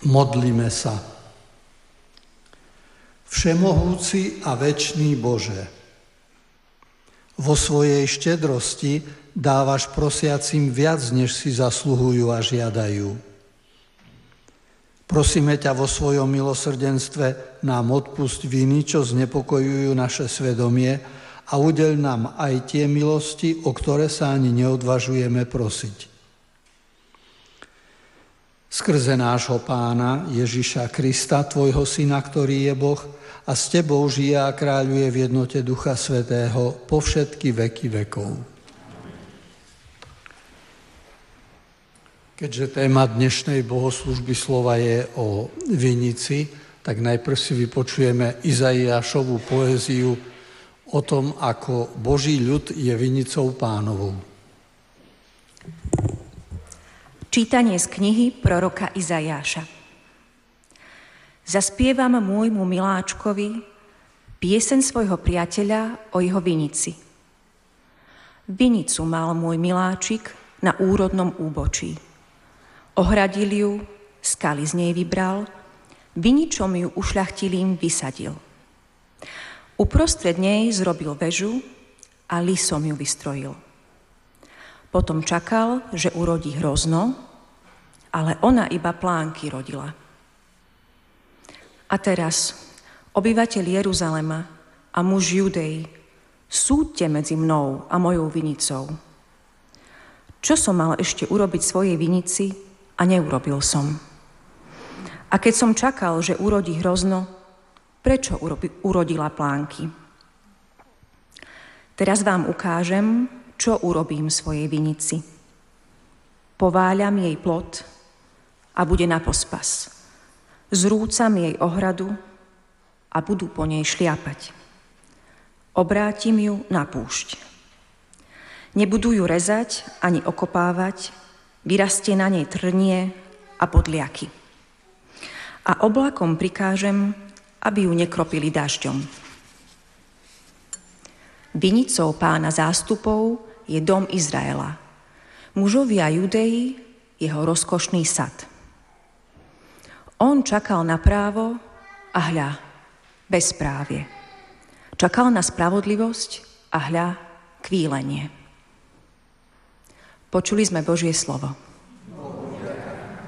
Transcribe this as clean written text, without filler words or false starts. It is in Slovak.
Modlíme sa. Všemohúci a večný Bože, vo svojej štedrosti dávaš prosiacim viac, než si zasluhujú a žiadajú. Prosíme ťa vo svojom milosrdenstve nám odpusť viny, čo znepokojujú naše svedomie a udeľ nám aj tie milosti, o ktoré sa ani neodvažujeme prosiť. Skrze nášho Pána Ježiša Krista, tvojho Syna, ktorý je Boh a s tebou žije a kráľuje v jednote Ducha Svätého po všetky veky vekov. Keďže téma dnešnej bohoslúžby slova je o vinici, tak najprv si vypočujeme Izaiášovú poéziu o tom, ako Boží ľud je vinicou Pánovou. Čítanie z knihy proroka Izaiáša. Zaspievam môjmu miláčkovi pieseň svojho priateľa o jeho vinici. Vinicu mal môj miláčik na úrodnom úbočí. Ohradil ju, skaly z nej vybral, viničom ju ušľachtilým vysadil. Uprostred nej zrobil väžu a lisom ju vystrojil. Potom čakal, že urodí hrozno, ale ona iba plánky rodila. A teraz, obyvateľ Jeruzalema a muž Judej, súďte medzi mnou a mojou vinicou. Čo som mal ešte urobiť svojej vinici a neurobil som? A keď som čakal, že urodí hrozno, prečo urodila plánky? Teraz vám ukážem, čo urobím svojej vinici. Pováľam jej plod a bude na pospas. Zrúcam jej ohradu a budú po nej šliapať. Obrátim ju na púšť. Nebudú ju rezať ani okopávať, vyrastie na nej trnie a bodliaky. A oblakom prikážem, aby ju nekropili dažďom. Vinicou Pána zástupov je dom Izraela. Mužovia Judei, jeho rozkošný sad. On čakal na právo a hľa, bezprávie. Čakal na spravodlivosť a hľa, kvílenie. Počuli sme Božie slovo.